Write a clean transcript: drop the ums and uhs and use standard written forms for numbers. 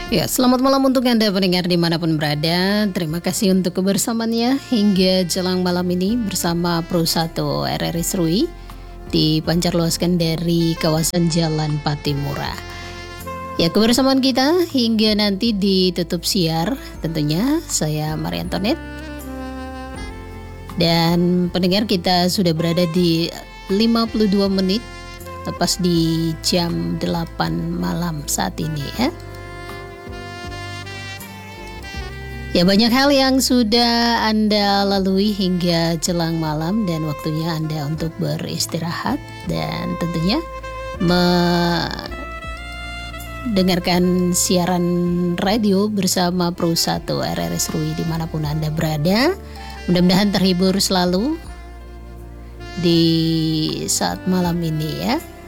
Ya, selamat malam untuk Anda pendengar dimanapun berada. Terima kasih untuk kebersamaannya hingga jelang malam ini bersama Pro 1 RRI Serui dipancarluaskan dari kawasan Jalan Patimura. Ya, kebersamaan kita hingga nanti ditutup siar tentunya. Saya Maria Antoinette. Dan pendengar, kita sudah berada di 52 menit tepat di jam 8 malam saat ini ya. Ya, banyak hal yang sudah Anda lalui hingga jelang malam dan waktunya Anda untuk beristirahat dan tentunya mendengarkan siaran radio bersama Pro 1 RRI Serui dimanapun Anda berada. Mudah-mudahan terhibur selalu di saat malam ini ya.